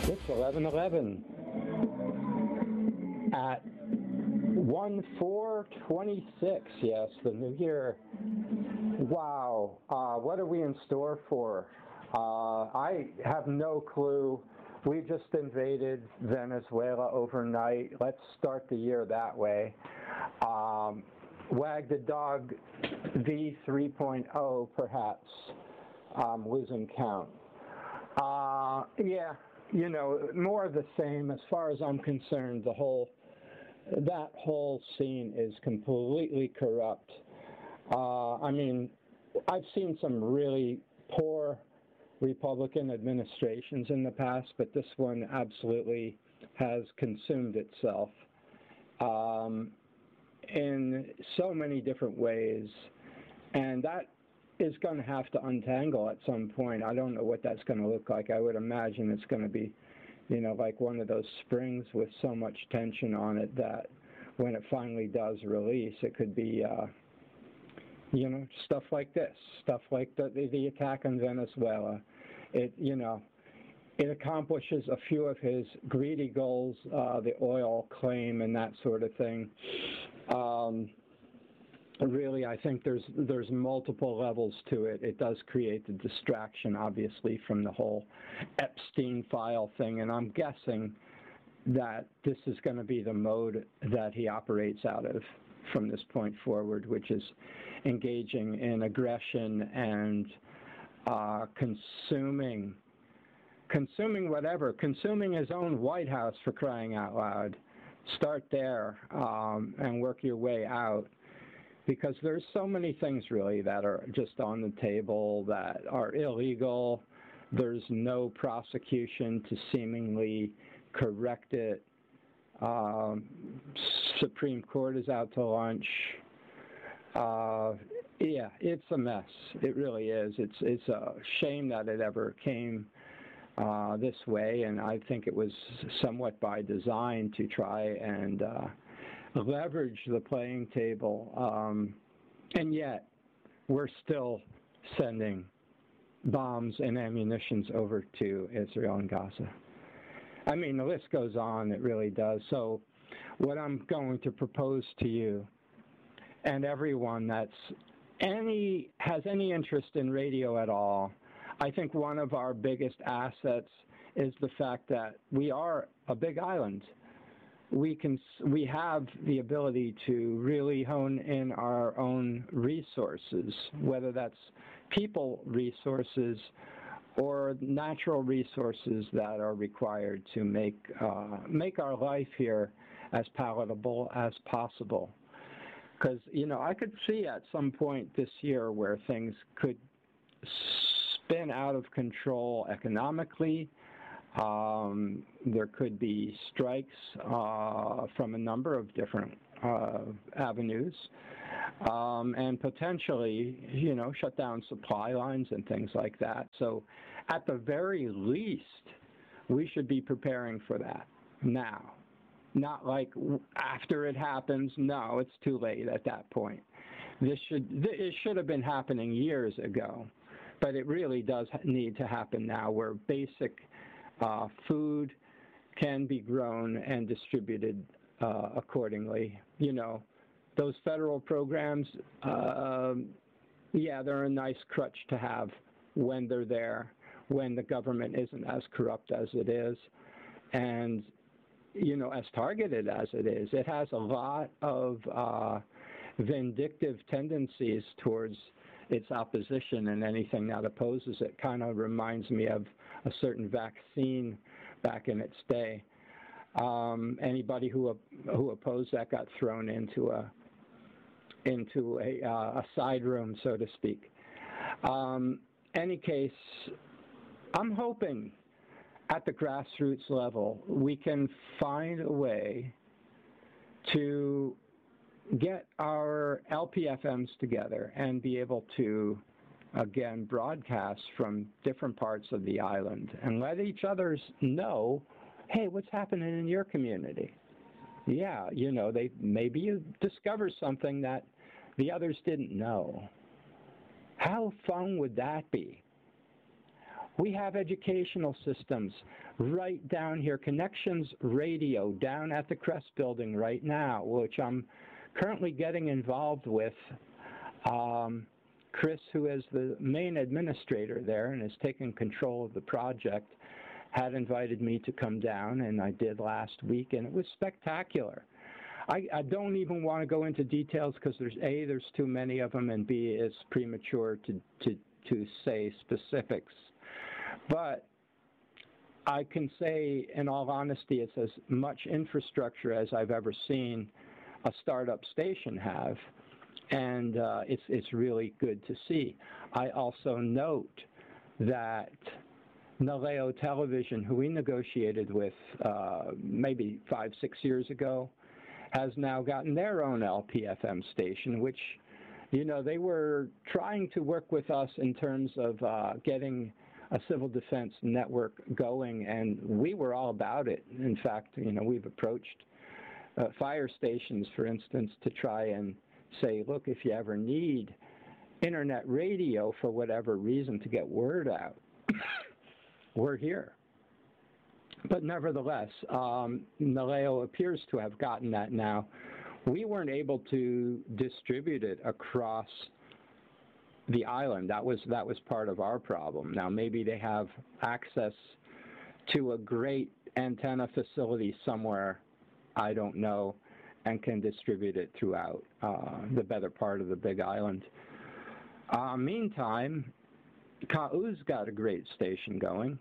It's 11:11 at 1/4/26. Yes, the new year. Wow. What are we in store for? I have no clue. We just invaded Venezuela overnight. Let's start the year that way. Wag the Dog V 3.0, perhaps. Losing count. Yeah, more of the same as far as I'm concerned. That whole scene is completely corrupt. I've seen some really poor Republican administrations in the past, but this one absolutely has consumed itself in so many different ways, and that is going to have to untangle at some point. I don't know what that's going to look like. I would imagine it's going to be, like one of those springs with so much tension on it that when it finally does release, it could be, stuff like this, stuff like the attack on Venezuela. It accomplishes a few of his greedy goals, the oil claim and that sort of thing. Really, I think there's multiple levels to it. It does create the distraction, obviously, from the whole Epstein file thing, and I'm guessing that this is going to be the mode that he operates out of from this point forward, which is engaging in aggression and consuming his own White House, for crying out loud. Start there and work your way out. Because there's so many things really that are just on the table that are illegal. There's no prosecution to seemingly correct it. Supreme Court is out to lunch. Yeah, it's a mess. It really is. It's a shame that it ever came this way, and I think it was somewhat by design to try and leverage the playing table, and yet we're still sending bombs and ammunitions over to Israel and Gaza. I mean, the list goes on, it really does. So what I'm going to propose to you and everyone has any interest in radio at all, I think one of our biggest assets is the fact that we are a big island. We have the ability to really hone in our own resources, whether that's people resources or natural resources that are required to make our life here as palatable as possible. Because, I could see at some point this year where things could spin out of control economically. There could be strikes from a number of different avenues, and potentially, shut down supply lines and things like that. So at the very least, we should be preparing for that now. Not like after it happens. No, it's too late at that point. It should have been happening years ago, but it really does need to happen now, where basic food can be grown and distributed accordingly. Those federal programs, they're a nice crutch to have when they're there, when the government isn't as corrupt as it is, and, as targeted as it is. It has a lot of vindictive tendencies towards its opposition, and anything that opposes it kind of reminds me of a certain vaccine back in its day. Anybody who opposed that got thrown into a side room, so to speak. Any case, I'm hoping at the grassroots level we can find a way to get our LPFMs together and be able to, again, broadcast from different parts of the island and let each other know, hey, what's happening in your community? Yeah, maybe you discover something that the others didn't know. How fun would that be? We have educational systems right down here. Connections Radio down at the Crest Building right now, which I'm currently getting involved with. Chris, who is the main administrator there and is taking control of the project, had invited me to come down, and I did last week, and it was spectacular. I don't even want to go into details because there's too many of them, and B, it's premature to say specifics. But I can say, in all honesty, it's as much infrastructure as I've ever seen a startup station have, and it's really good to see. I also note that Naleo Television, who we negotiated with maybe 5-6 years ago, has now gotten their own LPFM station, which, you know, they were trying to work with us in terms of getting a civil defense network going, and we were all about it. In fact, you know, we've approached fire stations, for instance, to try and say, look, if you ever need internet radio for whatever reason to get word out, we're here. But nevertheless, Naleo appears to have gotten that now. We weren't able to distribute it across the island. That was part of our problem. Now, maybe they have access to a great antenna facility somewhere, I don't know, and can distribute it throughout the better part of the Big Island. Meantime, KAU's got a great station going.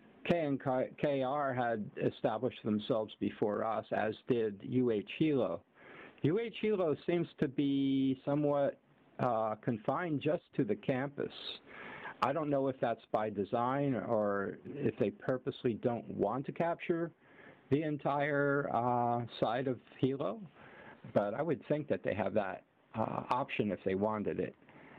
KR had established themselves before us, as did Hilo. Hilo seems to be somewhat confined just to the campus. I don't know if that's by design or if they purposely don't want to capture the entire side of Hilo, but I would think that they have that option if they wanted it.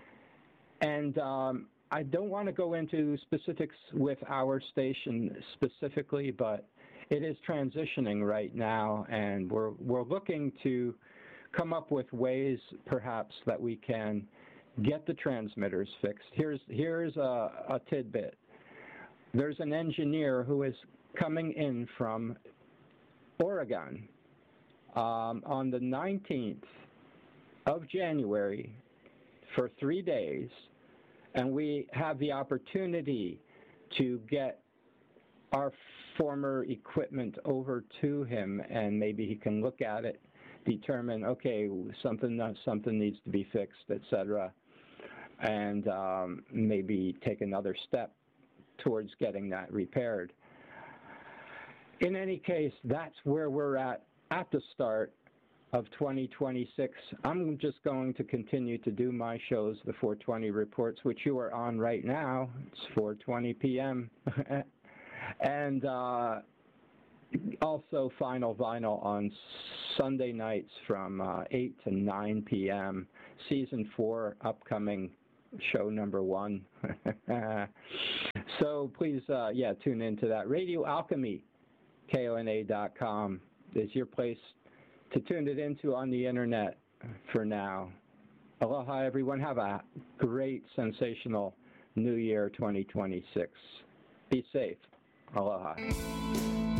And I don't want to go into specifics with our station specifically, but it is transitioning right now, and we're looking to come up with ways perhaps that we can get the transmitters fixed. Here's a tidbit. There's an engineer who is coming in from Oregon on the 19th of January for 3 days, and we have the opportunity to get our former equipment over to him, and maybe he can look at it, determine, okay, something needs to be fixed, etc., and maybe take another step towards getting that repaired. In any case, that's where we're at the start of 2026. I'm just going to continue to do my shows, the 420 reports, which you are on right now. It's 4:20 p.m. and also Final Vinyl on Sunday nights from 8 to 9 p.m. Season 4 upcoming, show number 1. So please, tune into that. Radio Alchemy, KONA.com is your place to tune it into on the internet for now. Aloha, everyone. Have a great, sensational New Year 2026. Be safe. Aloha.